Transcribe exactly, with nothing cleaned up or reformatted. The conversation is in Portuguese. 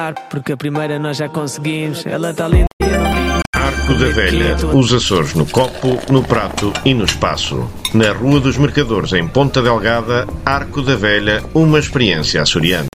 porque a primeira nós já conseguimos. Ela está linda. Arco da Velha, os Açores no copo, no prato e no espaço. Na Rua dos Mercadores, em Ponta Delgada, Arco da Velha, uma experiência açoriana.